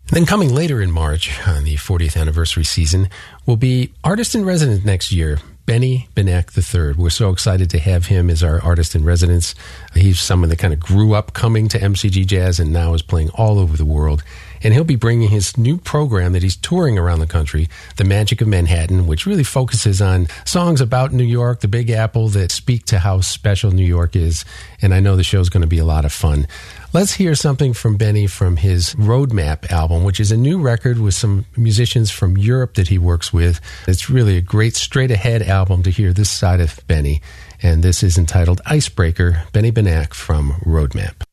Then coming later in March, on the 40th anniversary season, will be Artist in Residence next year, Benny Benack III. We're so excited to have him as our artist in residence. He's someone that kind of grew up coming to MCG Jazz and now is playing all over the world. And he'll be bringing his new program that he's touring around the country, The Magic of Manhattan, which really focuses on songs about New York, the Big Apple, that speak to how special New York is. And I know the show's going to be a lot of fun. Let's hear something from Benny from his Roadmap album, which is a new record with some musicians from Europe that he works with. It's really a great straight-ahead album to hear this side of Benny. And this is entitled Icebreaker, Benny Benack from Roadmap.